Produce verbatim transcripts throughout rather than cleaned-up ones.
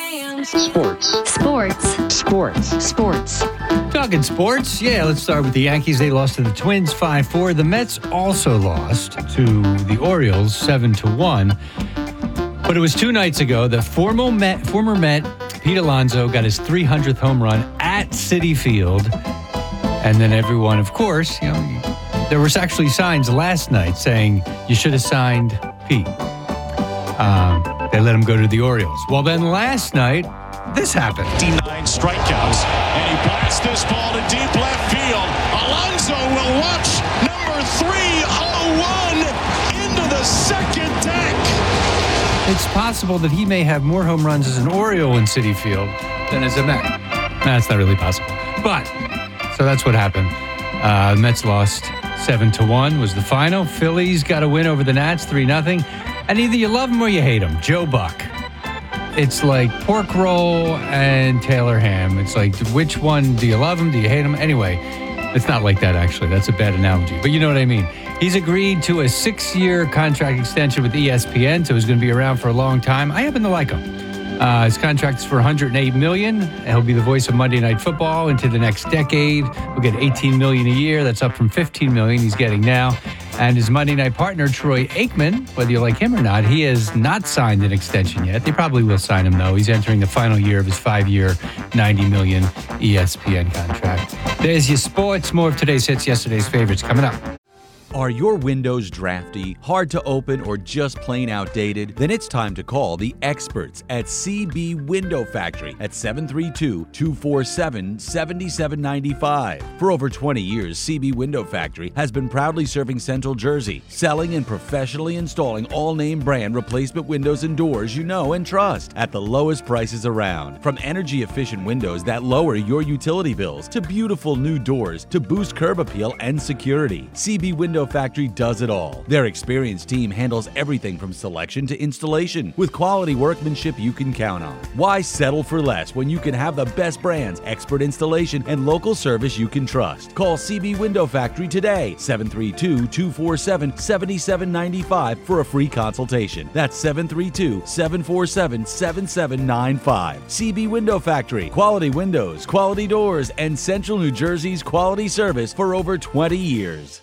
Sports. Sports. Sports. Sports. Talking sports, yeah, let's start with the Yankees. They lost to the Twins five four. The Mets also lost to the Orioles seven to one. But it was two nights ago that former Met, former Met Pete Alonso got his three hundredth home run at Citi Field. And then everyone, of course, you know, there was actually signs last night saying you should have signed Pete. Um, they let him go to the Orioles. Well, then last night, this happened. fifty-nine strikeouts, and he blasts this ball to deep left field. Alonso will watch number three oh one into the second deck. It's possible that he may have more home runs as an Oriole in Citi Field than as a Met. That's not really possible. But, so that's what happened. Uh, the Mets lost seven to one was the final. Phillies got a win over the Nats three nothing. And either you love him or you hate him. Joe Buck. It's like pork roll and Taylor ham. It's like, which one do you love him? Do you hate him? Anyway, it's not like that, actually. That's a bad analogy. But you know what I mean. He's agreed to a six-year contract extension with E S P N, so he's going to be around for a long time. I happen to like him. Uh, his contract is for one hundred eight million dollars. He'll be the voice of Monday Night Football into the next decade. We'll get eighteen million dollars a year. That's up from fifteen million dollars he's getting now. And his Monday night partner, Troy Aikman, whether you like him or not, he has not signed an extension yet. They probably will sign him, though. He's entering the final year of his five-year, ninety million dollars E S P N contract. There's your sports. More of today's hits, yesterday's favorites coming up. Are your windows drafty, hard to open, or just plain outdated? Then it's time to call the experts at C B Window Factory at seven three two, two four seven, seven seven nine five. For over twenty years, C B Window Factory has been proudly serving Central Jersey, selling and professionally installing all-name brand replacement windows and doors you know and trust at the lowest prices around. From energy-efficient windows that lower your utility bills to beautiful new doors to boost curb appeal and security, C B Window Factory does it all. Their experienced team handles everything from selection to installation with quality workmanship you can count on. Why settle for less when you can have the best brands, expert installation, and local service you can trust? Call C B Window Factory today, seven three two, two four seven, seven seven nine five for a free consultation. That's seven three two, seven four seven, seven seven nine five. C B Window Factory, quality windows, quality doors, and Central New Jersey's quality service for over twenty years.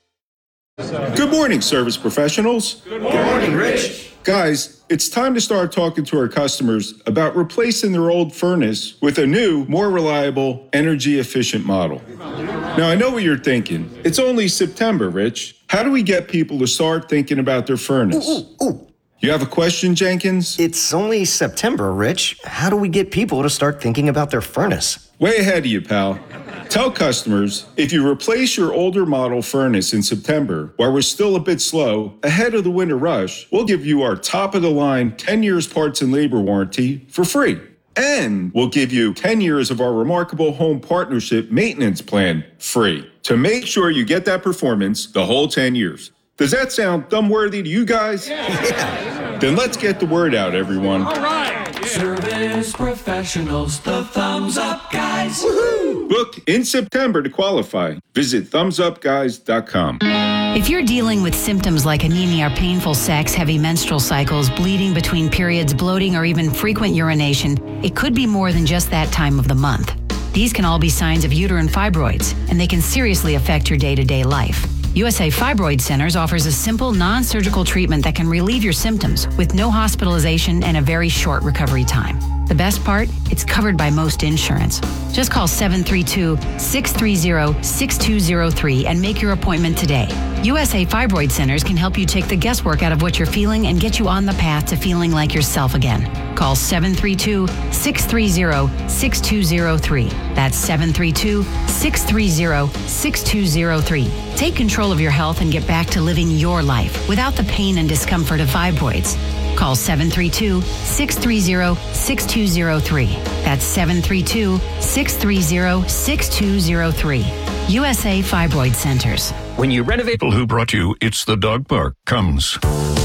Good morning, service professionals. Good morning, Rich. Guys, it's time to start talking to our customers about replacing their old furnace with a new, more reliable, energy-efficient model. Now, I know what you're thinking. It's only September, Rich. How do we get people to start thinking about their furnace? Ooh, ooh, ooh. You have a question, Jenkins? It's only September, Rich. How do we get people to start thinking about their furnace? Way ahead of you, pal. Tell customers, if you replace your older model furnace in September, while we're still a bit slow, ahead of the winter rush, we'll give you our top-of-the-line ten years parts and labor warranty for free. And we'll give you ten years of our remarkable home partnership maintenance plan free to make sure you get that performance the whole ten years. Does that sound thumb-worthy to you guys? Yeah. Then let's get the word out, everyone. All right. Yeah. Service professionals, the thumbs up guys. Woohoo! Book in September to qualify. Visit thumbs up guys dot com. If you're dealing with symptoms like anemia, painful sex, heavy menstrual cycles, bleeding between periods, bloating, or even frequent urination, it could be more than just that time of the month. These can all be signs of uterine fibroids, and they can seriously affect your day-to-day life. U S A Fibroid Centers offers a simple, non-surgical treatment that can relieve your symptoms with no hospitalization and a very short recovery time. The best part? It's covered by most insurance. Just call seven three two, six three zero, six two zero three and make your appointment today. U S A Fibroid Centers can help you take the guesswork out of what you're feeling and get you on the path to feeling like yourself again. Call seven three two, six three zero, six two zero three. That's seven three two, six three zero, six two zero three. Take control of your health and get back to living your life without the pain and discomfort of fibroids. Call seven three two, six three zero, six two zero three. That's seven three two, six three zero, six two zero three. U S A Fibroid Centers. When you renovate, who brought you It's the Dog Park comes.